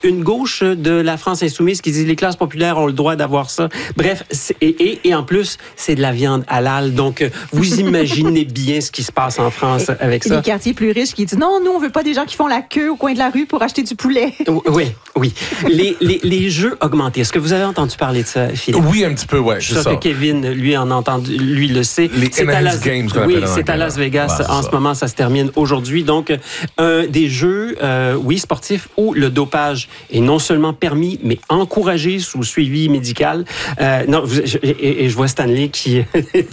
une gauche de la France insoumise qui dit les classes populaires ont le droit d'avoir ça. Bref, et en plus, c'est de la viande halal. Donc, vous imaginez bien ce qui se passe en France avec ça. Les quartiers plus riches qui disent non, nous, on veut pas des gens qui font la queue au coin de la rue pour acheter du poulet. Oui. Les jeux augmentés. Est-ce que vous avez entendu parler de ça, Philippe? Oui, un petit peu, ouais. Je suis sûr que Kevin, lui, en a entendu, lui le sait. Les Enhanced Games, qu'on appelle en anglais. C'est à Las Vegas en ce moment. Ça se termine aujourd'hui. Donc, des jeux, sportifs où le dopage est non seulement permis, mais encouragé sous suivi médical. Je vois Stanley qui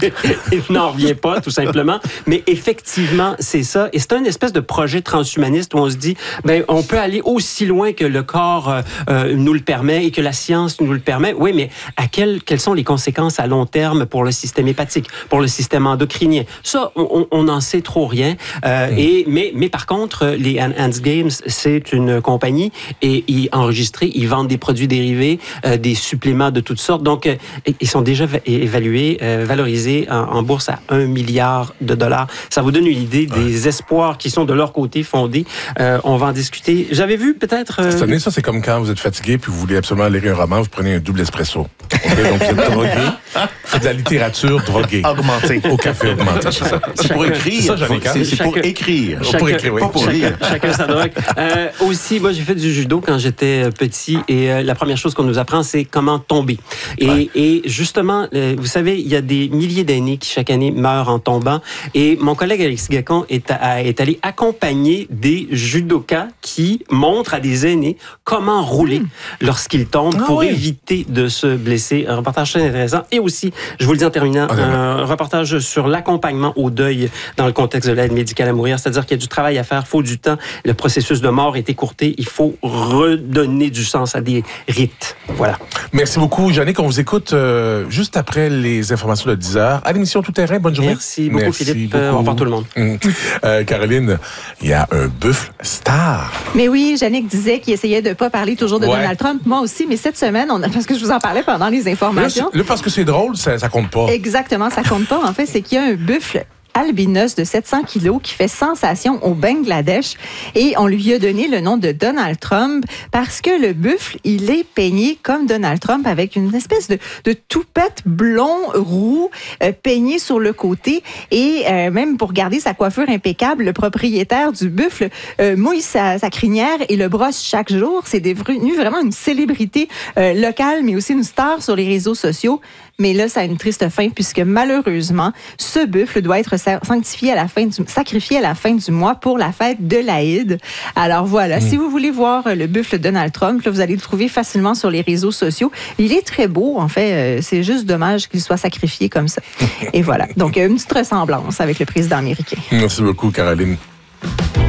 n'en revient pas, tout simplement. Mais effectivement, c'est ça. Et c'est une espèce de projet transhumaniste où on se dit, on peut aller aussi loin que le corps nous le permet et que la science nous le permet. Oui, mais quelles sont les conséquences à long terme pour le système hépatique, pour le système endocrinien? Ça, on n'en sait trop rien. Mais par contre, les Enhanced Games, c'est une compagnie et enregistrés, ils vendent des produits dérivés, des suppléments de toutes sortes. Donc, ils sont déjà évalués, valorisés en bourse à 1 milliard de dollars. Ça vous donne une idée des espoirs qui sont de leur côté fondés. On va en discuter. J'avais vu peut-être... Ça, c'est comme quand vous êtes fatigué puis vous voulez absolument lire un roman, vous prenez un double espresso. Okay, donc, vous êtes drogué. Faites de la littérature droguée. Augmentée. Au café augmenté, c'est ça. C'est pour écrire. C'est pour écrire. Pour écrire, oui. Pas pour lire. Chacun sa drogue. Aussi, moi, j'ai fait du judo quand j'étais petit et la première chose qu'on nous apprend, c'est comment tomber. Et justement, vous savez, il y a des milliers d'aînés qui, chaque année, meurent en tombant. Et mon collègue Alexis Gacon est allé accompagner des judokas qui montrent à des aînés comment rouler lorsqu'ils tombent pour éviter de se blesser. Un reportage très intéressant. Et aussi, je vous le dis en terminant, un reportage sur l'accompagnement au deuil dans le contexte de l'aide médicale à mourir. C'est-à-dire qu'il y a du travail à faire, il faut du temps. Le processus de mort est écourté. Il faut redonner du sens à des rites. Voilà. Merci beaucoup, Jannick. On vous écoute juste après les informations de 10h à l'émission Tout Terrain. Bonne journée. Merci beaucoup, Philippe. Au revoir tout le monde. Caroline, il y a un buffle star. Mais oui, Jannick disait qu'il essayait de ne pas parler toujours de Donald Trump. Moi aussi, mais cette semaine, parce que je vous en parlais pendant les informations. Là, parce que c'est drôle, ça compte pas. Exactement, ça compte pas. En fait, c'est qu'il y a un buffle albinos de 700 kilos qui fait sensation au Bangladesh et on lui a donné le nom de Donald Trump parce que le buffle, il est peigné comme Donald Trump avec une espèce de toupette blond roux peigné sur le côté et même pour garder sa coiffure impeccable, le propriétaire du buffle mouille sa crinière et le brosse chaque jour. C'est devenu vraiment une célébrité locale mais aussi une star sur les réseaux sociaux. Mais là, ça a une triste fin puisque malheureusement, ce buffle doit être sacrifié à la fin du mois pour la fête de l'Aïd. Alors voilà, si vous voulez voir le buffle Donald Trump, là, vous allez le trouver facilement sur les réseaux sociaux. Il est très beau, en fait. C'est juste dommage qu'il soit sacrifié comme ça. Et voilà. Donc, une petite ressemblance avec le président américain. Merci beaucoup, Caroline.